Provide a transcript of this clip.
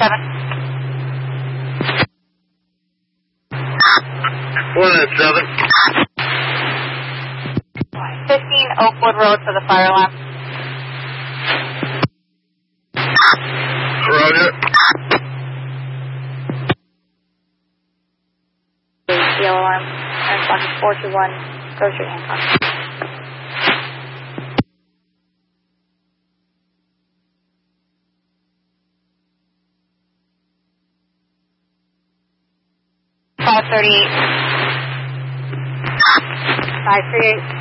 7. 197. 15 Oakwood Road for the fire alarm. Roger. The alarm. And box 421. Go to Hancock. Call 38. 538.